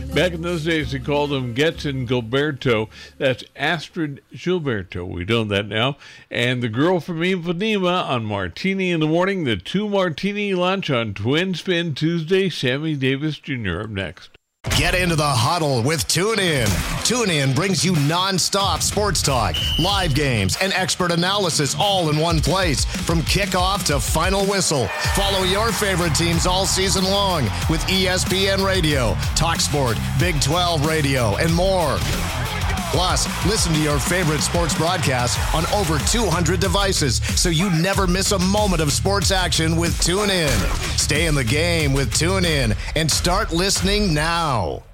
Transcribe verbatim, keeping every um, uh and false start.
Back in those days, they called him Getz and Gilberto. That's Astrid Gilberto. We know that now. And the girl from Ipanema on Martini in the Morning. The two Martini lunch on Twin Spin Tuesday. Sammy Davis Junior up next. Get into the huddle with TuneIn. TuneIn brings you non-stop sports talk, live games, and expert analysis all in one place from kickoff to final whistle. Follow your favorite teams all season long with E S P N Radio, TalkSport, Big twelve Radio, and more. Plus, listen to your favorite sports broadcasts on over two hundred devices so you never miss a moment of sports action with TuneIn. Stay in the game with TuneIn and start listening now.